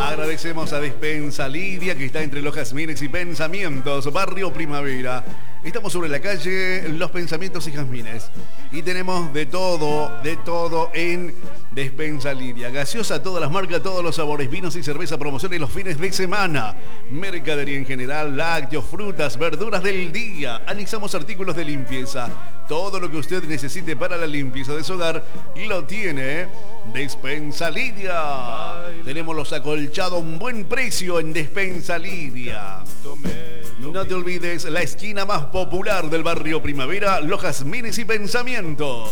Agradecemos a Despensa Lidia, que está entre los jazmines y pensamientos, Barrio Primavera. Estamos sobre la calle Los Pensamientos y Jazmines. Y tenemos de todo en Despensa Lidia. Gaseosa, todas las marcas, todos los sabores, vinos y cerveza, promociones los fines de semana. Mercadería en general, lácteos, frutas, verduras del día. Anexamos artículos de limpieza. Todo lo que usted necesite para la limpieza de su hogar lo tiene Despensa Lidia. Tenemos los acolchados a un buen precio en Despensa Lidia. No te olvides, la esquina más popular del barrio Primavera, Los Jazmines y Pensamiento.